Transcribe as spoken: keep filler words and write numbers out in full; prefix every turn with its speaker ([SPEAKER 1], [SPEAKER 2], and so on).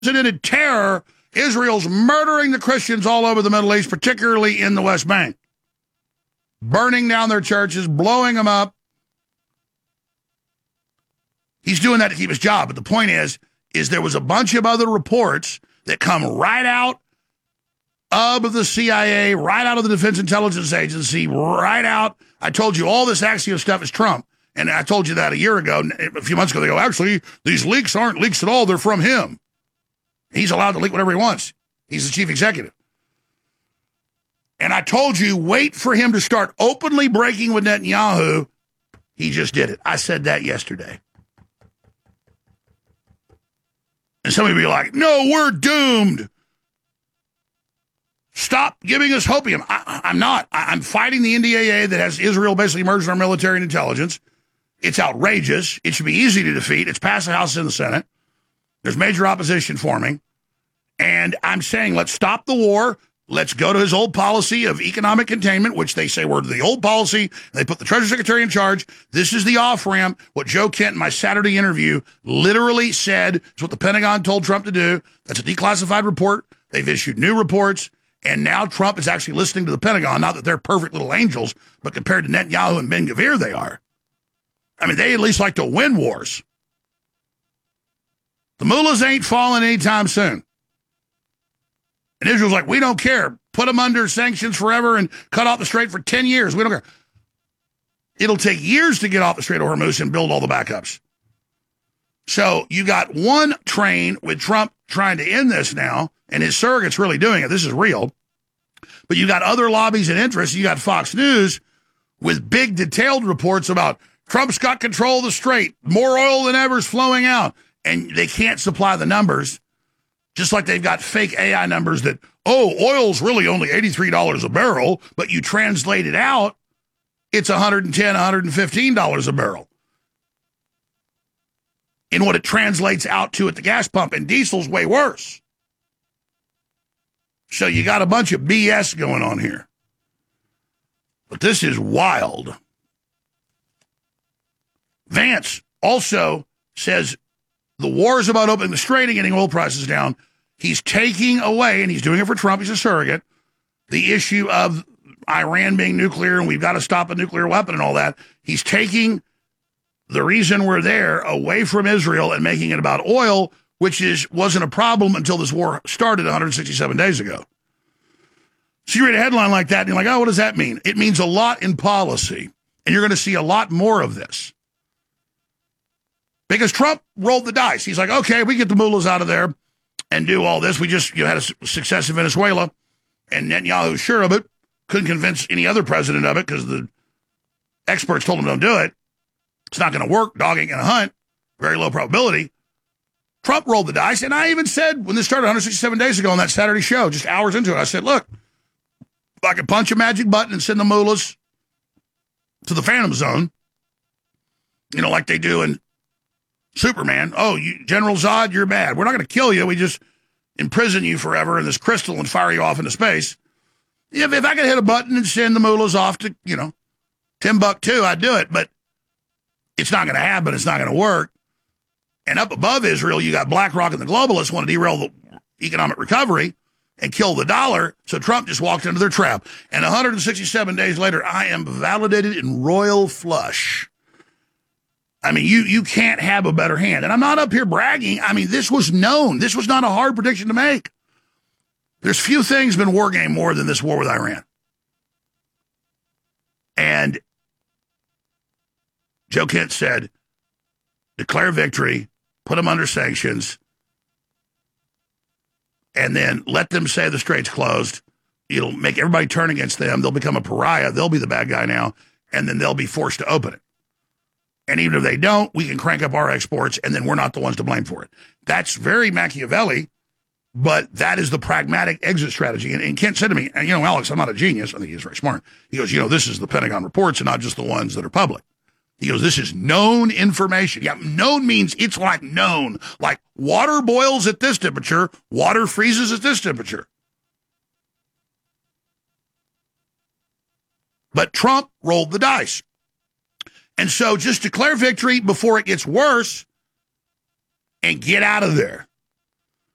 [SPEAKER 1] unprecedented terror Israel's murdering the Christians all over the Middle East, particularly in the West Bank. Burning down their churches, blowing them up. He's doing that to keep his job. But the point is, is there was a bunch of other reports that come right out of the C I A, right out of the Defense Intelligence Agency, right out. I told you all this Axios stuff is Trump. And I told you that a year ago, a few months ago. They go, actually, these leaks aren't leaks at all. They're from him. He's allowed to leak whatever he wants. He's the chief executive. And I told you, wait for him to start openly breaking with Netanyahu. He just did it. I said that yesterday. And some of you are like, no, we're doomed. Stop giving us hopium. I, I'm not. I, I'm fighting the N D A A that has Israel basically merged in our military and intelligence. It's outrageous. It should be easy to defeat. It's passed the House and the Senate. There's major opposition forming. And I'm saying, let's stop the war. Let's go to his old policy of economic containment, which they say were the old policy. They put the Treasury Secretary in charge. This is the off-ramp. What Joe Kent in my Saturday interview literally said is what the Pentagon told Trump to do. That's a declassified report. They've issued new reports. And now Trump is actually listening to the Pentagon. Not that they're perfect little angels, but compared to Netanyahu and Ben Gvir, they are. I mean, they at least like to win wars. The mullahs ain't falling anytime soon. And Israel's like, we don't care. Put them under sanctions forever and cut off the strait for ten years. We don't care. It'll take years to get off the Strait of Hormuz and build all the backups. So you got one train with Trump trying to end this now, and his surrogate's really doing it. This is real. But you got other lobbies and interests. You got Fox News with big detailed reports about Trump's got control of the strait. More oil than ever is flowing out. And they can't supply the numbers. Just like they've got fake A I numbers that, oh, oil's really only eighty-three dollars a barrel, but you translate it out, it's one hundred ten dollars, one hundred fifteen dollars a barrel. In what it translates out to at the gas pump, and diesel's way worse. So you got a bunch of B S going on here. But this is wild. Vance also says the war is about opening the strait and getting oil prices down. He's taking away, and he's doing it for Trump, he's a surrogate, the issue of Iran being nuclear and we've got to stop a nuclear weapon and all that. He's taking the reason we're there away from Israel and making it about oil, which is wasn't a problem until this war started one hundred sixty-seven days ago. So you read a headline like that and you're like, oh, what does that mean? It means a lot in policy, and you're going to see a lot more of this. Because Trump rolled the dice. He's like, okay, we get the mullahs out of there and do all this. We just you know, had a success in Venezuela, and Netanyahu's sure of it. Couldn't convince any other president of it because the experts told him don't do it. It's not going to work. Dog ain't going to hunt. Very low probability. Trump rolled the dice, and I even said when this started one hundred sixty-seven days ago on that Saturday show, just hours into it, I said, look, if I could punch a magic button and send the mullahs to the Phantom Zone, you know, like they do in Superman. Oh, you, General Zod, you're bad. We're not going to kill you. We just imprison you forever in this crystal and fire you off into space. If, if I could hit a button and send the mullahs off to, you know, Timbuktu, I'd do it. But it's not going to happen. It's not going to work. And up above Israel, you got BlackRock and the globalists want to derail the economic recovery and kill the dollar. So Trump just walked into their trap. And one hundred sixty-seven days later, I am validated in royal flush. I mean, you you can't have a better hand. And I'm not up here bragging. I mean, this was known. This was not a hard prediction to make. There's few things been war game more than this war with Iran. And Joe Kent said, declare victory, put them under sanctions, and then let them say the strait's closed. It'll make everybody turn against them. They'll become a pariah. They'll be the bad guy now, and then they'll be forced to open it. And even if they don't, we can crank up our exports, and then we're not the ones to blame for it. That's very Machiavelli, but that is the pragmatic exit strategy. And, and Kent said to me, and you know, Alex, I'm not a genius. I think he's very smart. He goes, you know, this is the Pentagon reports and not just the ones that are public. He goes, this is known information. Yeah, known means it's like known. Like water boils at this temperature, water freezes at this temperature. But Trump rolled the dice. And so just declare victory before it gets worse and get out of there.